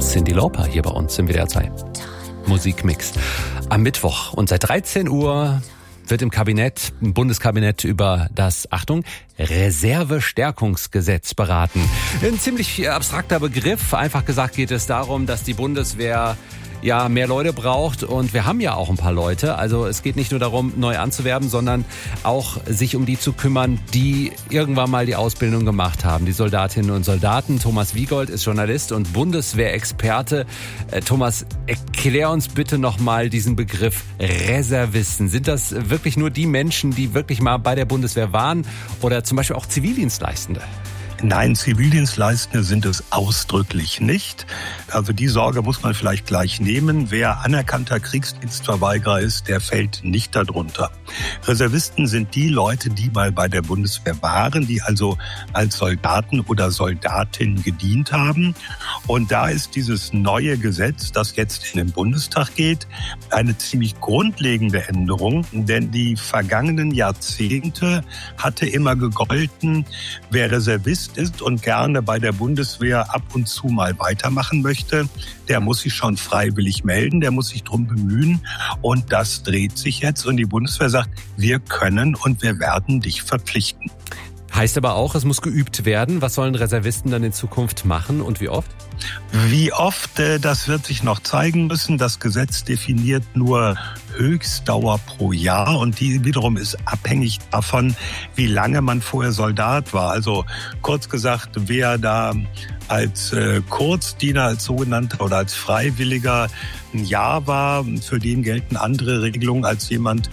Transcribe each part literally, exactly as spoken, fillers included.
Cyndi Lauper hier bei uns im W D R zwei Musikmix am Mittwoch. Und seit dreizehn Uhr wird im Kabinett, im Bundeskabinett über das, Achtung, Reservestärkungsgesetz beraten. Ein ziemlich abstrakter Begriff. Einfach gesagt geht es darum, dass die Bundeswehr ja mehr Leute braucht, und wir haben ja auch ein paar Leute. Also es geht nicht nur darum, neu anzuwerben, sondern auch sich um die zu kümmern, die irgendwann mal die Ausbildung gemacht haben, die Soldatinnen und Soldaten. Thomas Wiegold ist Journalist und Bundeswehrexperte. Äh, Thomas, erklär uns bitte nochmal diesen Begriff Reservisten. Sind das wirklich nur die Menschen, die wirklich mal bei der Bundeswehr waren, oder zum Beispiel auch Zivildienstleistende? Nein, Zivildienstleistende sind es ausdrücklich nicht. Also die Sorge muss man vielleicht gleich nehmen. Wer anerkannter Kriegsdienstverweigerer ist, der fällt nicht darunter. Reservisten sind die Leute, die mal bei der Bundeswehr waren, die also als Soldaten oder Soldatin gedient haben. Und da ist dieses neue Gesetz, das jetzt in den Bundestag geht, eine ziemlich grundlegende Änderung. Denn die vergangenen Jahrzehnte hatte immer gegolten, wer Reservist ist und gerne bei der Bundeswehr ab und zu mal weitermachen möchte, der muss sich schon freiwillig melden, der muss sich drum bemühen, und das dreht sich jetzt und die Bundeswehr sagt, wir können und wir werden dich verpflichten. Heißt aber auch, es muss geübt werden. Was sollen Reservisten dann in Zukunft machen und wie oft? Wie oft, das wird sich noch zeigen müssen. Das Gesetz definiert nur Höchstdauer pro Jahr, und die wiederum ist abhängig davon, wie lange man vorher Soldat war. Also kurz gesagt, wer da als äh, Kurzdiener, als sogenannter oder als Freiwilliger ein Jahr war, für den gelten andere Regelungen als jemand,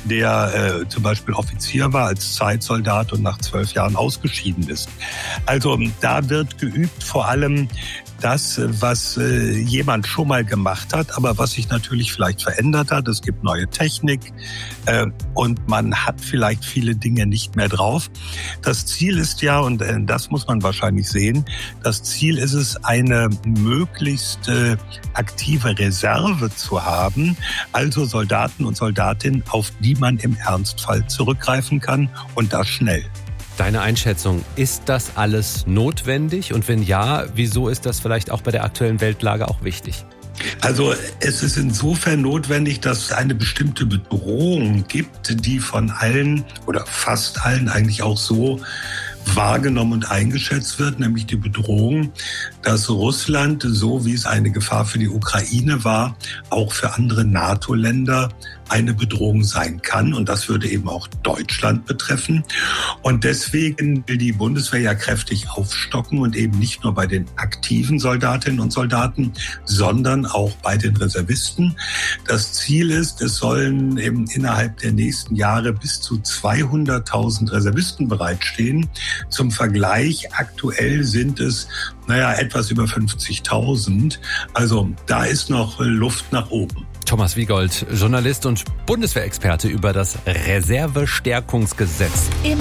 der äh, zum Beispiel Offizier war, als Zeitsoldat und nach zwölf Jahren ausgeschieden ist. Also da wird geübt vor allem das, was äh, jemand schon mal gemacht hat, aber was sich natürlich vielleicht verändert hat. Es gibt neue Technik äh, und man hat vielleicht viele Dinge nicht mehr drauf. Das Ziel ist ja, und äh, das muss man wahrscheinlich sehen, das Ziel ist es, eine möglichst äh, aktive Reserve zu haben, also Soldaten und Soldatinnen, auf die man im Ernstfall zurückgreifen kann, und das schnell. Deine Einschätzung, ist das alles notwendig? Und wenn ja, wieso ist das vielleicht auch bei der aktuellen Weltlage auch wichtig? Also es ist insofern notwendig, dass es eine bestimmte Bedrohung gibt, die von allen oder fast allen eigentlich auch so wahrgenommen und eingeschätzt wird, nämlich die Bedrohung, dass Russland, so wie es eine Gefahr für die Ukraine war, auch für andere NATO-Länder eine Bedrohung sein kann. Und das würde eben auch Deutschland betreffen. Und deswegen will die Bundeswehr ja kräftig aufstocken, und eben nicht nur bei den aktiven Soldatinnen und Soldaten, sondern auch bei den Reservisten. Das Ziel ist, es sollen eben innerhalb der nächsten Jahre bis zu zweihunderttausend Reservisten bereitstehen. Zum Vergleich, aktuell sind es, naja, etwas über fünfzigtausend. Also da ist noch Luft nach oben. Thomas Wiegold, Journalist und Bundeswehrexperte über das Reservestärkungsgesetz.